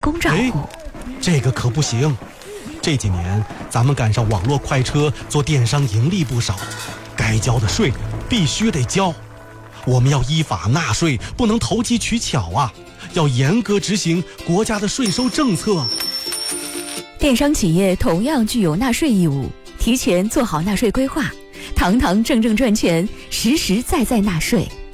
公账户。 这个可不行。这几年咱们赶上网络快车，做电商盈利不少，该交的税必须得交。我们要依法纳税，不能投机取巧啊！要严格执行国家的税收政策。 电商企业同样具有纳税义务，提前做好纳税规划，堂堂正正赚钱，实实在在纳税。